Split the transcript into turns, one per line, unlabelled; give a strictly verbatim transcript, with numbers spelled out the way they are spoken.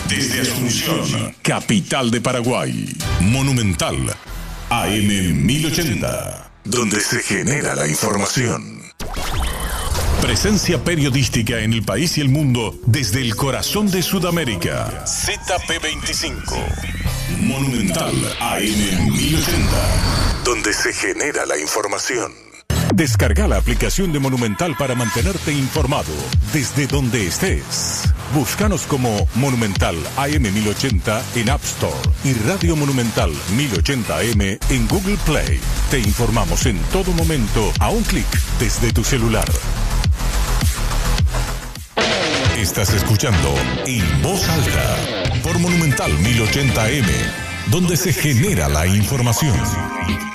Desde Asunción, capital de Paraguay. Monumental A M mil ochenta, donde se genera la información. Presencia periodística en el país y el mundo desde el corazón de Sudamérica. Z P veinticinco. Monumental A M mil ochenta, donde se genera la información. Descarga la aplicación de Monumental para mantenerte informado desde donde estés. Búscanos como Monumental A M mil ochenta en App Store y Radio Monumental mil ochenta A M en Google Play. Te informamos en todo momento a un clic desde tu celular. Estás escuchando En Voz Alta por Monumental mil ochenta A M, donde se genera la información.